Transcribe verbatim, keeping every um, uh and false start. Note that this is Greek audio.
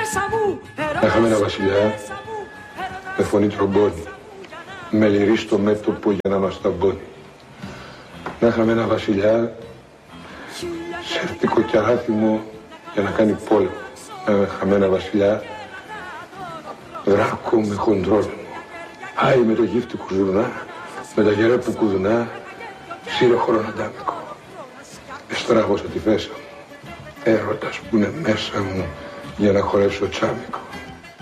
Να είχαμε ένα βασιλιά με φωνή τρομπόνι, με λυρί στο μέτωπο για να μας ταμπώνει. Να είχαμε ένα βασιλιά σερτικό και άθιμο για να κάνει πόλεμο. Να είχαμε ένα βασιλιά δράκο με χοντρόλεμο. Άι με το γύφτη κουζουρνά, με τα γερά που κουδουνά, σύρε χρονοτάμικο. Εστράγωσα τη φέσα μου, έρωτας που είναι μέσα μου για να χορέψω τσάμικο.